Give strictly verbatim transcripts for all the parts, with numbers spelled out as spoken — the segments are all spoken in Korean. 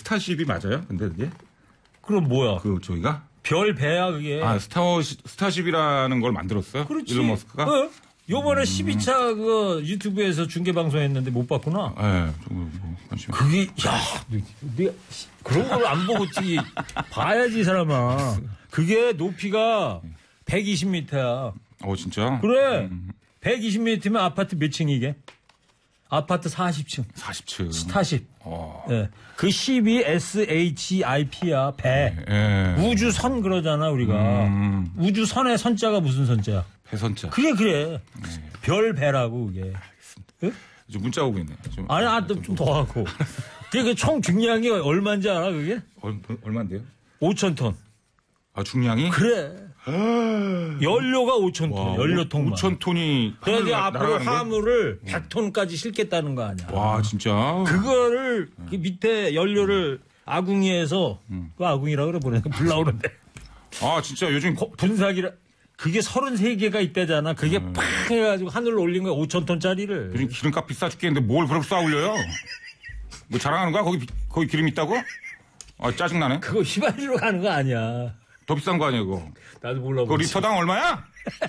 스타쉽이 맞아요? 근데 그게? 그럼 뭐야? 그 저희가? 별 배야 그게. 아 스타워 스타쉽이라는 걸 만들었어요? 그렇지. 일론 머스크가? 어? 요번에 음. 십이 차 그 유튜브에서 중계 방송했는데 못 봤구나. 네, 좀 뭐 관심. 그게 야, 내가 그런 걸 안 보고 어떻게 봐야지 이 사람아. 그게 높이가 백이십 미터야. 어 진짜? 그래. 음. 백이십 미터면 아파트 몇 층이게? 아파트 사십 층. 사십 층. 스타쉽. 어. 네. 그 십이 에스 에이치 아이 피야. 배. 네. 우주선 그러잖아 우리가. 음. 우주선의 선자가 무슨 선자야? 배선자. 그래 그래. 네. 별 배라고 그게. 네? 좀 문자 오고 있네. 좀. 아니, 아, 좀 더 하고. 그게 총 중량이 얼마인지 알아, 그게? 얼, 얼마인데요? 오천 톤. 아, 중량이? 그래. 연료가 오천 톤, 와, 연료통만. 오천 톤이. 그래서 앞으로 날아가는 거야? 화물을 백 톤까지 실겠다는 거 아니야. 와, 진짜. 그거를 그 밑에 연료를 아궁이에서, 음. 그 아궁이라고 그래, 보내. 불 나오는데. 아, 진짜 요즘. 거- 분사기라. 그게 서른세 개가 있다잖아. 그게 음. 팍 해가지고 하늘로 올린 거야, 오천 톤짜리를. 요즘 기름값 비싸 죽겠는데 뭘 그렇게 쏴 올려요? 뭐 자랑하는 거야? 거기, 비- 거기 기름 있다고? 아, 짜증나네. 그거 휘발유로 가는 거 아니야. 더 비싼 거 아니야, 그거? 나도 몰라. 그거 리터당 얼마야?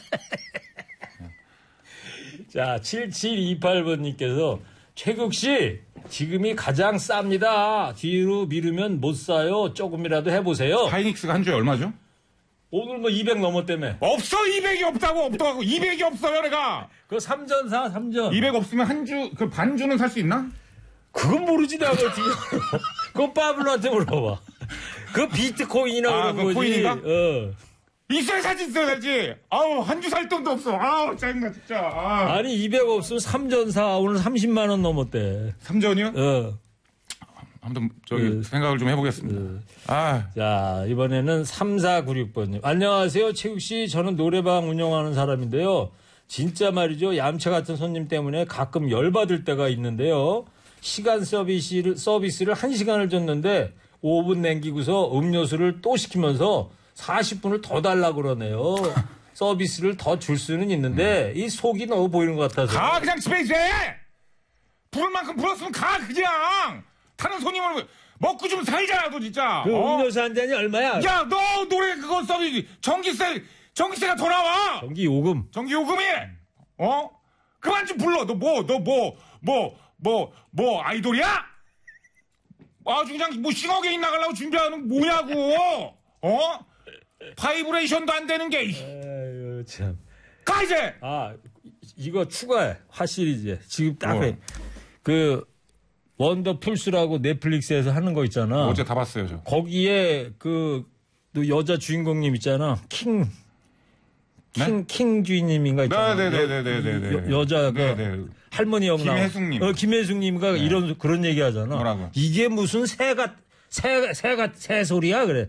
자, 칠칠이팔 번님께서 최국 씨, 지금이 가장 쌉니다. 뒤로 미루면 못 사요. 조금이라도 해보세요. 하이닉스가 한 주에 얼마죠? 오늘 뭐 이백 넘었다며. 없어! 이백이 없다고! 없다고! 이백이 없어요, 내가! 그거 삼전 사, 삼전. 이백 없으면 한 주, 그 반주는 살 수 있나? 그건 모르지, 내가 어떻게. 그건 파블로한테 물어봐. 그 비트코인이나 아, 그런 그 거지. 코인인가? 어. 있어야 사지 있어야지! 아우, 한 주 살 돈도 없어! 아우, 짜증나, 진짜. 아. 아니, 이백 없으면 삼전 사. 오늘 삼십만 원 넘었대. 삼전이요? 어. 아무튼, 저기, 그, 생각을 좀 해보겠습니다. 그. 아. 자, 이번에는 삼사구육 번님. 안녕하세요, 최욱씨. 저는 노래방 운영하는 사람인데요. 진짜 말이죠. 얌체 같은 손님 때문에 가끔 열받을 때가 있는데요. 시간 서비스를, 서비스를 한 시간을 줬는데 오 분 남기고서 음료수를 또 시키면서 사십 분을 더 달라고 그러네요. 서비스를 더 줄 수는 있는데 이 속이 너무 보이는 것 같아서. 가, 그냥 집에 있어! 부를 만큼 불었으면 가, 그냥! 타는 손님을 먹고 좀 살자, 너 진짜! 그 어? 음료수 한 잔이 얼마야? 야, 너 노래 그거 서비스, 전기세, 전기세가 더 나와! 전기 요금. 전기 요금이! 어? 그만 좀 불러! 너 뭐, 너 뭐, 뭐, 뭐, 뭐, 아이돌이야? 아주 그냥 뭐 싱어게인 나가려고 준비하는 거 뭐냐고! 어? 바이브레이션도 안 되는 게, 아유, 참. 가, 이제! 아, 이거 추가해. 화 시리즈. 지금 딱 어. 해. 그, 원더풀스라고 넷플릭스에서 하는 거 있잖아. 어제 다 봤어요, 저. 거기에 그, 또 여자 주인공님 있잖아. 킹. 킹, 킹 주인님인가 있잖아. 네네네네네네. 여, 여자 그 네네. 할머니 형 나와. 김혜숙님. 어, 김혜숙님가 네. 이런 그런 얘기 하잖아. 뭐라고? 이게 무슨 새가 새가 새가 새 소리야 그래.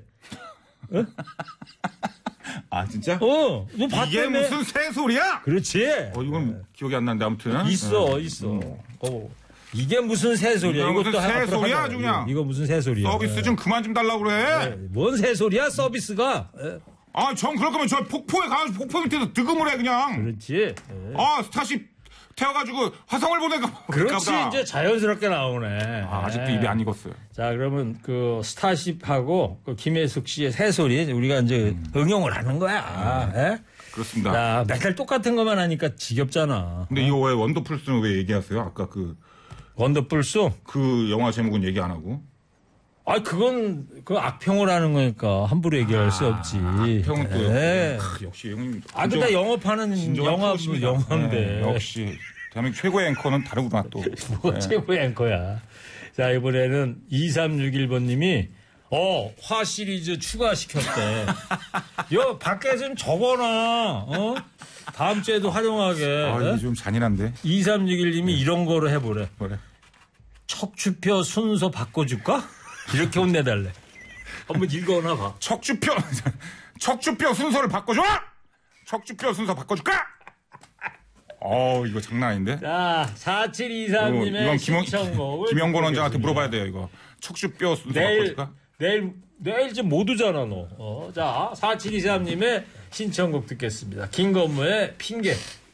아, 진짜? 어, 너 봤다며? 이게 무슨 새소리야? 그렇지. 어, 이건 기억이 안 나는데, 아무튼. 있어, 네. 있어. 어. 이게 무슨 새소리야? 이거 무슨 이것도 앞으로 새소리야, 하자. 아주 그냥. 이거 무슨 새소리야? 서비스 좀 그만 좀 달라고 그래. 네. 뭔 새소리야, 서비스가? 예. 아, 전 그럴 거면 저 폭포에 가가지고 폭포 밑에서 득음을 해, 그냥. 그렇지. 예. 아, 스타쉽 태워가지고 화성을 보내가. 그렇지, 보다. 이제 자연스럽게 나오네. 아, 아직도 예. 입이 안 익었어요. 자, 그러면 그 스타쉽하고 그 김혜숙 씨의 새소리 우리가 이제 음. 응용을 하는 거야. 예? 그렇습니다. 자, 맨날 똑같은 것만 하니까 지겹잖아. 근데 이거 왜 원더풀스는 왜 얘기하세요? 아까 그, 원더풀스? 그 영화 제목은 얘기 안 하고. 아, 그건 그 악평을 하는 거니까 함부로 얘기할 수 없지. 악평은 또 네. 크, 역시 형님. 아, 근데 영업하는 영화 영화인데 네, 역시 대한민국 최고의 앵커는 다르구나 또. 뭐 네. 최고의 앵커야. 자, 이번에는 이삼육일 번님이 어, 화 시리즈 추가시켰대. 여 밖에 좀 적어놔. 어? 다음 주에도 활용하게. 아, 이게 좀 잔인한데. 이삼육일 님이 네. 이런 거로 해보래. 뭐래? 척추표 순서 바꿔줄까? 이렇게 혼내달래. 한번 읽어놔 봐. 척추표, 척추표 순서를 바꿔줘! 척추표 순서 바꿔줄까? 어 이거 장난 아닌데? 자, 사칠이삼 님의 이건 김영, 신청곡을. 김영권 원장한테 물어봐야 돼요, 이거. 척추뼈 순서 내일, 바꿔줄까? 내일, 내일 지금 못 오잖아, 너. 어, 자, 사칠이삼 님의 신청곡 듣겠습니다. 김건모의 핑계.